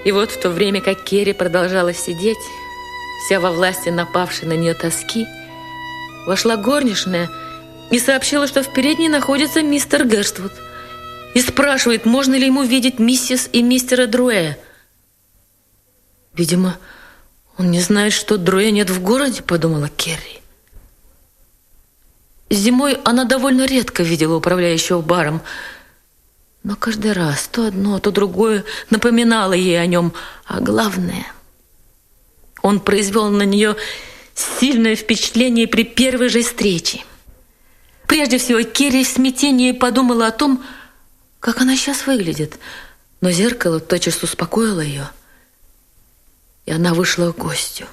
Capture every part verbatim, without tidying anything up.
И вот в то время, как Керри продолжала сидеть, вся во власти напавшей на нее тоски, вошла горничная и сообщила, что в передней находится мистер Герствуд, и спрашивает, можно ли ему видеть миссис и мистера Друэ. «Видимо, он не знает, что Друэ нет в городе», — подумала Керри. Зимой она довольно редко видела управляющего баром, но каждый раз то одно, то другое напоминало ей о нем. А главное, он произвел на нее сильное впечатление при первой же встрече. Прежде всего, Керри в смятении подумала о том, как она сейчас выглядит, но зеркало тотчас успокоило ее, и она вышла к гостю.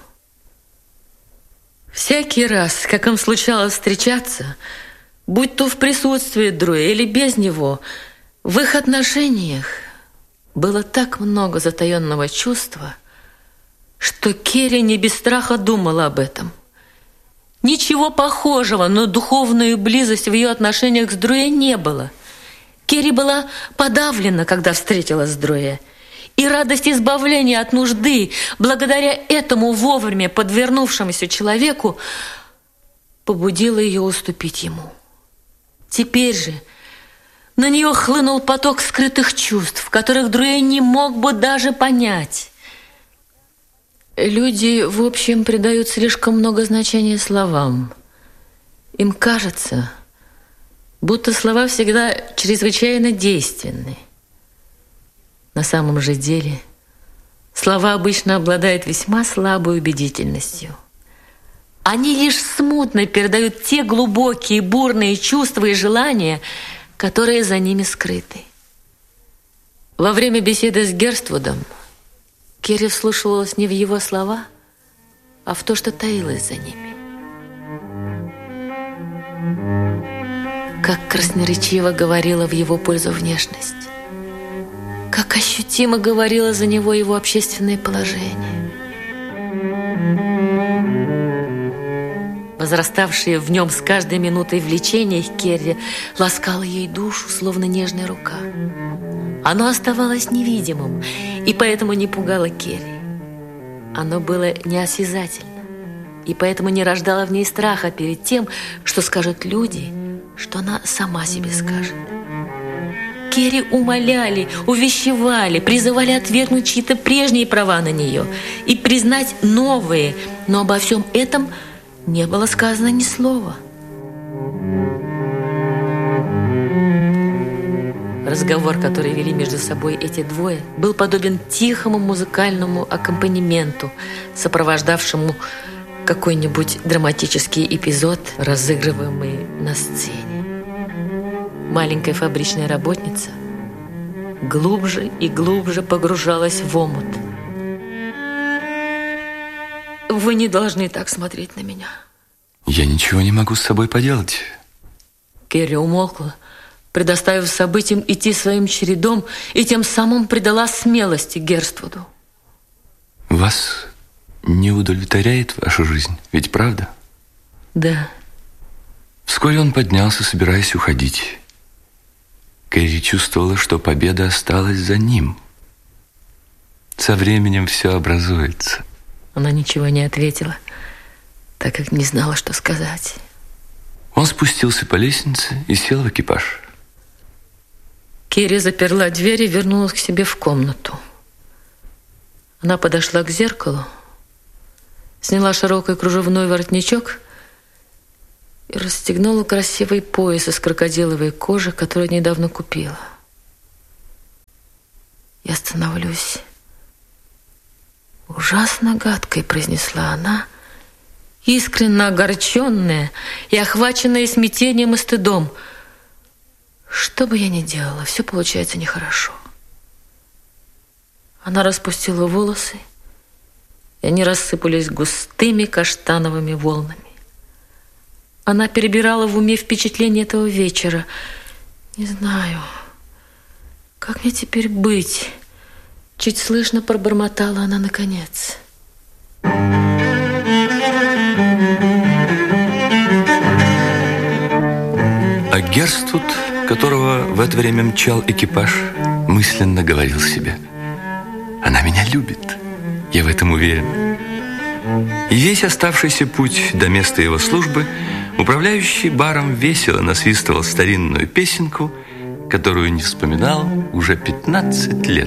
Всякий раз, как им случалось встречаться, будь то в присутствии Друэ или без него, в их отношениях было так много затаенного чувства, что Керри не без страха думала об этом. Ничего похожего на духовную близость в ее отношениях с Друэ не было. Керри была подавлена, когда встретилась с Друэ, и радость избавления от нужды, благодаря этому вовремя подвернувшемуся человеку, побудила ее уступить ему. Теперь же на нее хлынул поток скрытых чувств, которых Друэ не мог бы даже понять. Люди, в общем, придают слишком много значения словам. Им кажется, будто слова всегда чрезвычайно действенны. На самом же деле слова обычно обладают весьма слабой убедительностью. Они лишь смутно передают те глубокие, бурные чувства и желания, которые за ними скрыты. Во время беседы с Герствудом Керри вслушивалась не в его слова, а в то, что таилось за ними. Как красноречиво говорила в его пользу внешность, как ощутимо говорила за него его общественное положение. Возраставшее в нем с каждой минутой влечение к Керри ласкало ей душу, словно нежная рука. Оно оставалось невидимым и поэтому не пугало Керри. Оно было неосязательно и поэтому не рождало в ней страха перед тем, что скажут люди, что она сама себе скажет. Керри умоляли, увещевали, призывали отвергнуть чьи-то прежние права на нее и признать новые, но обо всем этом не было сказано ни слова. Разговор, который вели между собой эти двое, был подобен тихому музыкальному аккомпанементу, сопровождавшему какой-нибудь драматический эпизод, разыгрываемый на сцене. Маленькая фабричная работница глубже и глубже погружалась в омут. «Вы не должны так смотреть на меня». «Я ничего не могу с собой поделать». Керри умолкла, предоставив событиям идти своим чередом, и тем самым придала смелости Герствуду. «Вас не удовлетворяет ваша жизнь, ведь правда?» «Да». Вскоре он поднялся, собираясь уходить. Керри чувствовала, что победа осталась за ним. Со временем все образуется. Она ничего не ответила, так как не знала, что сказать. Он спустился по лестнице и сел в экипаж. Керри заперла дверь и вернулась к себе в комнату. Она подошла к зеркалу, сняла широкий кружевной воротничок и расстегнула красивый пояс из крокодиловой кожи, который недавно купила. «Я становлюсь ужасно гадкой», — произнесла она, искренне огорченная и охваченная смятением и стыдом. «Что бы я ни делала, все получается нехорошо». Она распустила волосы, и они рассыпались густыми каштановыми волнами. Она перебирала в уме впечатления этого вечера. «Не знаю, как мне теперь быть?» Чуть слышно пробормотала она наконец. А Герствуд, которого в это время мчал экипаж, мысленно говорил себе: Она меня любит. Я в этом уверен. И весь оставшийся путь до места его службы управляющий баром весело насвистывал старинную песенку, которую не вспоминал уже пятнадцать лет.